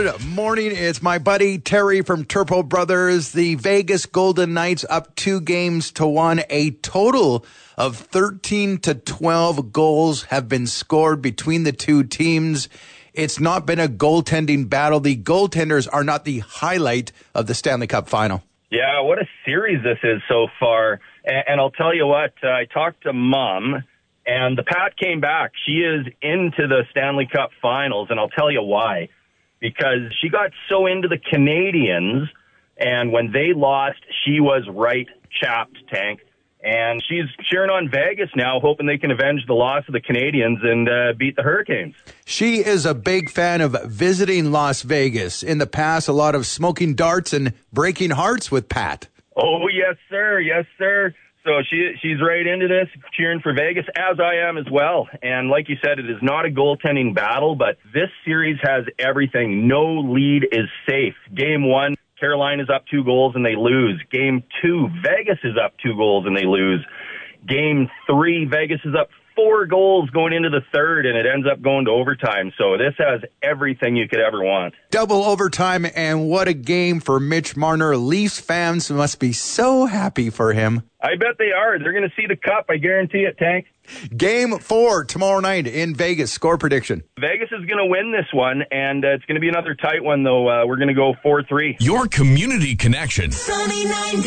Good morning. It's my buddy Terry from Turpo Brothers. The Vegas Golden Knights up 2-1. A total of 13 to 12 goals have been scored between the two teams. It's not been a goaltending battle. The goaltenders are not the highlight of the Stanley Cup final. Yeah, what a series this is so far. And I'll tell you what, I talked to Mom, and the Pat came back. She is into the Stanley Cup finals, and I'll tell you why. Because she got so into the Canadians, and when they lost, she was right chapped, Tank. And she's cheering on Vegas now, hoping they can avenge the loss of the Canadians and beat the Hurricanes. She is a big fan of visiting Las Vegas. In the past, a lot of smoking darts and breaking hearts with Pat. Oh, yes, sir. Yes, sir. So she's right into this, cheering for Vegas, as I am as well. And like you said, it is not a goaltending battle, but this series has everything. No lead is safe. Game 1, Carolina's up 2 goals and they lose. Game 2, Vegas is up 2 goals and they lose. Game 3, Vegas is up 4 goals going into the third, and it ends up going to overtime. So this has everything you could ever want. Double overtime, and what a game for Mitch Marner. Leafs fans must be so happy for him. I bet they are. They're going to see the cup. I guarantee it, Tank. Game 4 tomorrow night in Vegas. Score prediction. Vegas is going to win this one, and it's going to be another tight one, though. We're going to go 4-3. Your community connection Sunny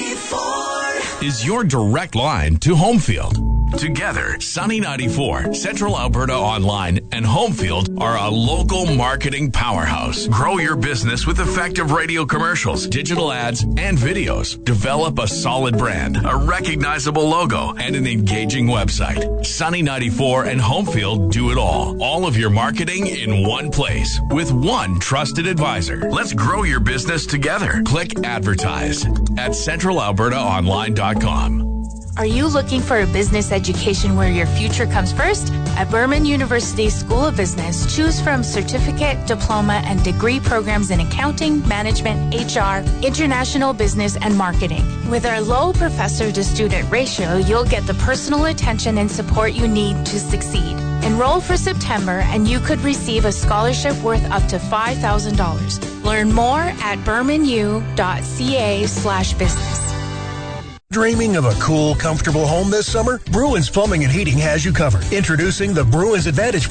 94 is your direct line to Homefield. Together, Sunny 94, Central Alberta Online, and Homefield are a local marketing powerhouse. Grow your business with effective radio commercials, digital ads, and videos. Develop a solid brand, a recognizable logo, and an engaging website. Sunny 94 and Homefield do it all. All of your marketing in one place with one trusted advisor. Let's grow your business together. Click advertise at centralalbertaonline.com. Are you looking for a business education where your future comes first? At Berman University School of Business, choose from certificate, diploma, and degree programs in accounting, management, HR, international business, and marketing. With our low professor-to-student ratio, you'll get the personal attention and support you need to succeed. Enroll for September, and you could receive a scholarship worth up to $5,000. Learn more at bermanu.ca/business. Dreaming of a cool, comfortable home this summer? Bruins Plumbing and Heating has you covered. Introducing the Bruins Advantage